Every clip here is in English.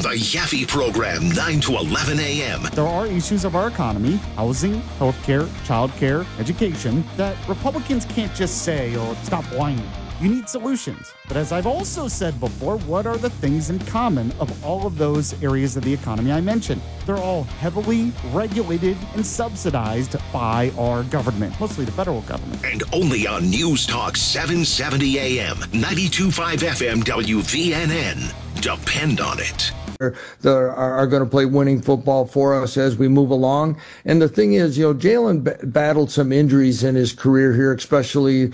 The Yaffe Program, 9 to 11 a.m. There are issues of our economy, housing, healthcare, childcare, education, that Republicans can't just say, oh, stop whining. You need solutions. But as I've also said before, what are the things in common of all of those areas of the economy I mentioned? They're all heavily regulated and subsidized by our government, mostly the federal government. And only on News Talk 770 AM, 92.5 FM WVNN. Depend on it. Are going to play winning football for us as we move along. And the thing is, Jalen battled some injuries in his career here, especially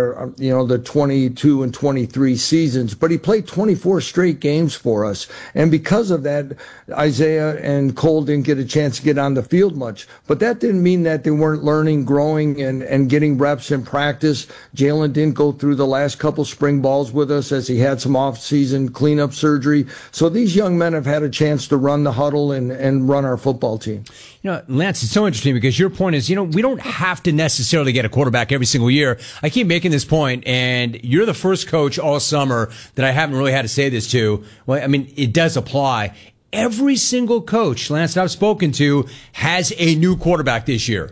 the 22 and 23 seasons, but he played 24 straight games for us. And because of that, Isaiah and Cole didn't get a chance to get on the field much, but that didn't mean that they weren't learning, growing, and getting reps in practice. Jalen didn't go through the last couple spring balls with us as he had some off-season cleanup surgery. So these young men have had a chance to run the huddle and run our football team. Lance, it's so interesting because your point is, we don't have to necessarily get a quarterback every single year. I keep making this point, and you're the first coach all summer that I haven't really had to say this to. Well, I mean, it does apply. Every single coach, Lance, that I've spoken to has a new quarterback this year.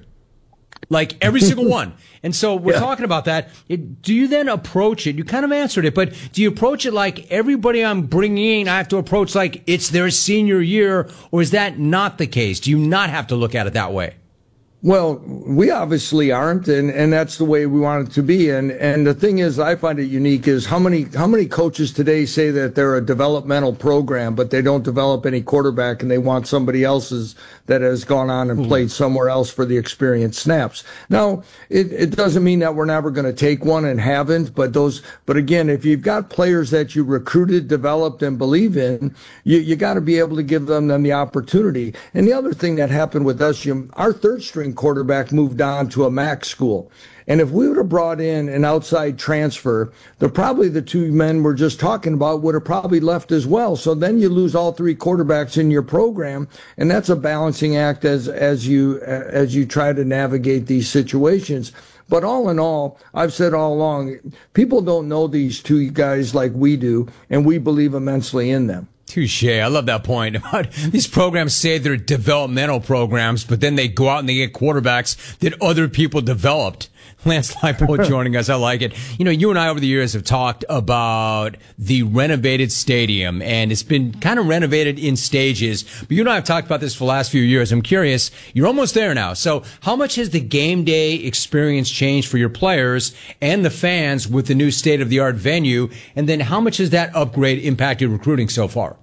Like every single one. And so we're talking about that. Do you then approach it? You kind of answered it, but do you approach it like everybody I'm bringing in, I have to approach like it's their senior year, or is that not the case? Do you not have to look at it that way? Well, we obviously aren't, and that's the way we want it to be. And the thing is, I find it unique is how many coaches today say that they're a developmental program, but they don't develop any quarterback, and they want somebody else's that has gone on and played somewhere else for the experienced snaps. Now, it doesn't mean that we're never going to take one and haven't, but again, if you've got players that you recruited, developed, and believe in, you got to be able to give them the opportunity. And the other thing that happened with us, Jim, our third string quarterback moved on to a MAC school. And if we would have brought in an outside transfer, the two men we're just talking about would have probably left as well. So then you lose all three quarterbacks in your program, and that's a balancing act as you try to navigate these situations. But all in all, I've said all along, people don't know these two guys like we do, and we believe immensely in them. Touche. I love that point about these programs say they're developmental programs, but then they go out and they get quarterbacks that other people developed. Lance Leipold joining us. I like it. You and I over the years have talked about the renovated stadium, and it's been kind of renovated in stages. But you and I have talked about this for the last few years. I'm curious, you're almost there now. So how much has the game day experience changed for your players and the fans with the new state-of-the-art venue? And then how much has that upgrade impacted recruiting so far?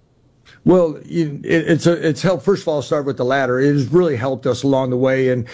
Well, it's helped. First of all, I'll start with the latter. It has really helped us along the way. And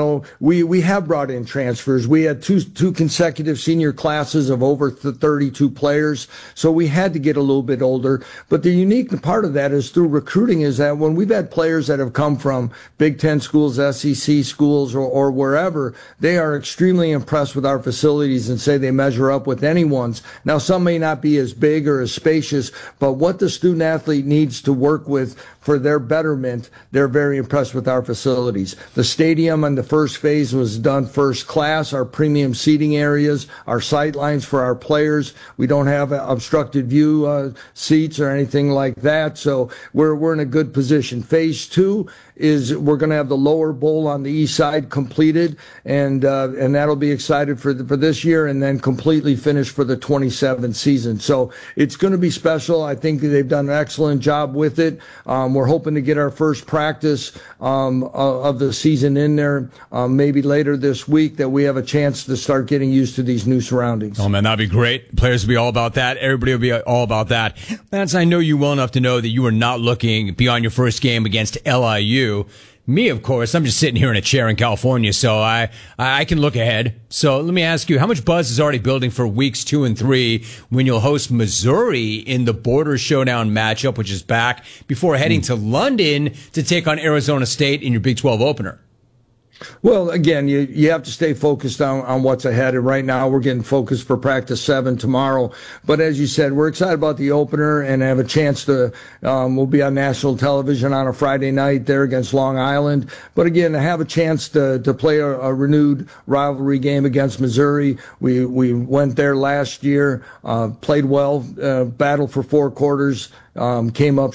we have brought in transfers. We had two consecutive senior classes of over 32 players. So we had to get a little bit older. But the unique part of that is through recruiting is that when we've had players that have come from Big Ten schools, SEC schools, or wherever, they are extremely impressed with our facilities and say they measure up with anyone's. Now, some may not be as big or as spacious, but what the student athlete needs to work with for their betterment, they're very impressed with our facilities. The stadium on the first phase was done first class, our premium seating areas, our sight lines for our players. We don't have obstructed view seats or anything like that, so we're in a good position. Phase 2 is we're going to have the lower bowl on the east side completed, and that'll be excited for this year, and then completely finished for the 27 season. So it's going to be special. I think they've done an excellent job with it. We're hoping to get our first practice of the season in there maybe later this week, that we have a chance to start getting used to these new surroundings. Oh, man, that'd be great. Players will be all about that. Everybody will be all about that. Lance, I know you well enough to know that you are not looking beyond your first game against LIU. Me, of course, I'm just sitting here in a chair in California, so I can look ahead. So let me ask you, how much buzz is already building for weeks 2 and 3 when you'll host Missouri in the Border Showdown matchup, which is back, before heading to London to take on Arizona State in your Big 12 opener? Well, again, you have to stay focused on what's ahead. And right now we're getting focused for practice 7 tomorrow. But as you said, we're excited about the opener and have a chance to, we'll be on national television on a Friday night there against Long Island. But again, to have a chance to play a renewed rivalry game against Missouri. We went there last year, played well, battled for 4 quarters, came up